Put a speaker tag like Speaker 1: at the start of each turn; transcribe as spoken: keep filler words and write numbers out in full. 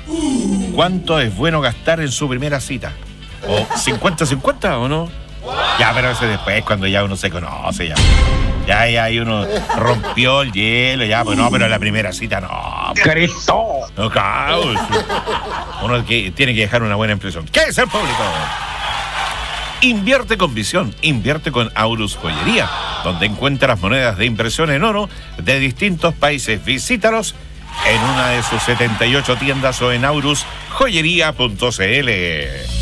Speaker 1: ¿Cuánto es bueno gastar en su primera cita? ¿O cincuenta cincuenta o no? Ya, pero eso después, cuando ya uno se conoce, ya. Ya, ya, ahí uno rompió el hielo, ya, pues no, pero en la primera cita no.
Speaker 2: ¡Cristo!
Speaker 1: No, caos. Uno que tiene que dejar una buena impresión. ¿Qué es el público? Invierte con visión, invierte con Aurus Joyería, donde encuentras monedas de impresión en oro de distintos países. Visítalos en una de sus setenta y ocho tiendas o en aurus joyería punto c l.